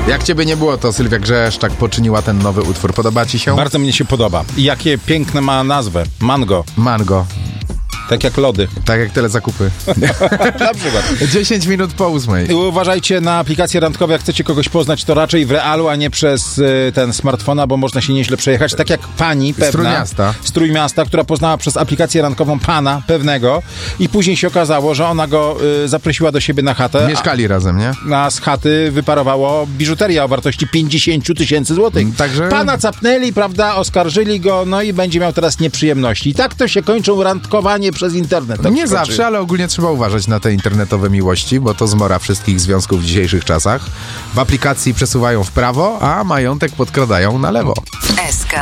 Jak ciebie nie było, to Sylwia Grzeszczak poczyniła ten nowy utwór. Podoba ci się? Bardzo mnie się podoba. I jakie piękne ma nazwę. Mango. Mango. Tak jak lody. Tak jak telezakupy. Na przykład. 10 minut po 8. Uważajcie na aplikacje randkowe, jak chcecie kogoś poznać, to raczej w realu, a nie przez ten smartfona, bo można się nieźle przejechać. Tak jak pani pewna z Trójmiasta, która poznała przez aplikację randkową pana pewnego i później się okazało, że ona go zaprosiła do siebie na chatę. Mieszkali razem, nie? A z chaty wyparowało biżuteria o wartości 50 000 złotych. Także... Pana capnęli, prawda, oskarżyli go, no i będzie miał teraz nieprzyjemności. I tak to się kończą randkowanie przez internet. Nie zawsze, ale ogólnie trzeba uważać na te internetowe miłości, bo to zmora wszystkich związków w dzisiejszych czasach. W aplikacji przesuwają w prawo, a majątek podkradają na lewo.